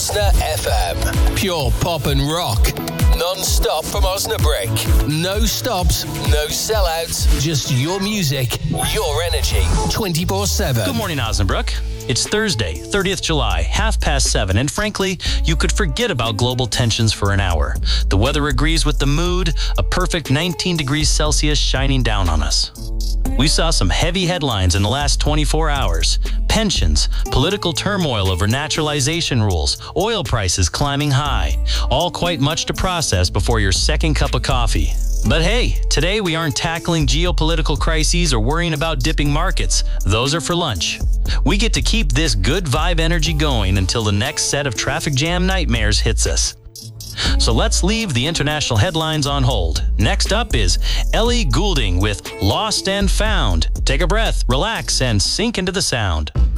Osna FM. Pure pop and rock. Non-stop from Osnabrück. No stops, no sellouts. Just your music, your energy. 24/7. Good morning, Osnabrück. It's Thursday, 30th July, 7:30, and frankly, you could forget about global tensions for an hour. The weather agrees with the mood, a perfect 19 degrees Celsius shining down on us. We saw some heavy headlines in the last 24 hours. Pensions, political turmoil over naturalization rules, oil prices climbing high. All quite much to process before your second cup of coffee. But hey, today we aren't tackling geopolitical crises or worrying about dipping markets. Those are for lunch. We get to keep this good vibe energy going until the next set of traffic jam nightmares hits us. So let's leave the international headlines on hold. Next up is Ellie Goulding with Lost and Found. Take a breath, relax, and sink into the sound.